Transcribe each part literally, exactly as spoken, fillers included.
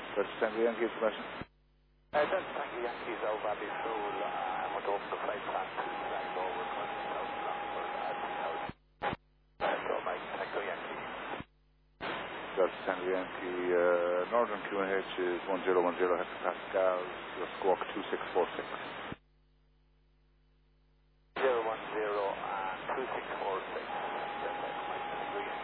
That's Tango Yankee information. Uh, that's Tango Yankees over Bishul. I'm going to open the flight plan to flag over twenty thousand Longford at two thousand. So Mike, Tango Yankee. That's Tango Yankee. Uh, Northern Q N H is one zero one zero hectopascals. Your squawk two six four six. zero one zero and two six four six. That's Mike, Tango Yankee.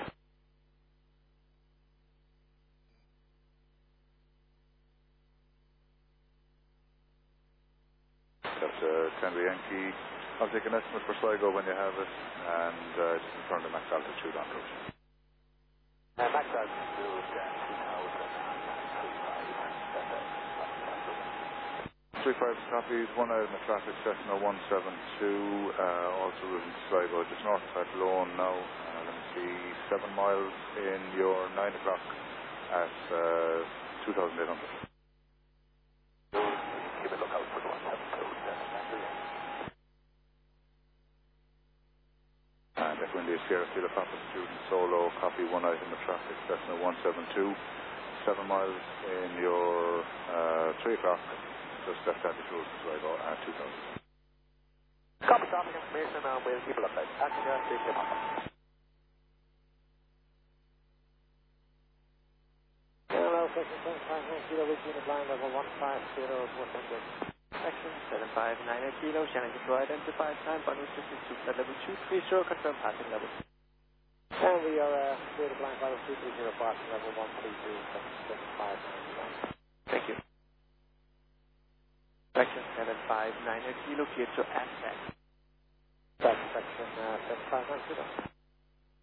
That's uh, Tango Yankee. I'll take an estimate for Sligo when you have it, and uh, just confirm the max altitude en route. Uh, max altitude uh, two thousand thirty-five. three five copies, one out in the traffic, Cessna one seven two, uh, also routing to Sligo, just north of Athlone now. Uh, let me see, seven miles in your nine o'clock at uh, two thousand eight hundred. Keep a lookout for the one seven two. That's Tango Yankee. And Echo India Sierra Kilo Papa student solo, copy one out in the traffic, Cessna one seven two, seven miles in your uh, three o'clock, just left out the road to Sligo at two thousand. Copy traffic information and we'll keep a lookout. Tango Yankee, Kilo Papa. Hello, section seven five nine kilo, with unit line level one five zero, report engine. Section seven five nine eight kilo, Shannon control identified, time final distance to flight level two three zero, confirm passing level. And we are uh, clear to blind level two three zero, passing level one three two, section seven five nine kilo. Thank you. Section seven five nine eight kilo, clear to access. That's section uh, seven five nine kilo.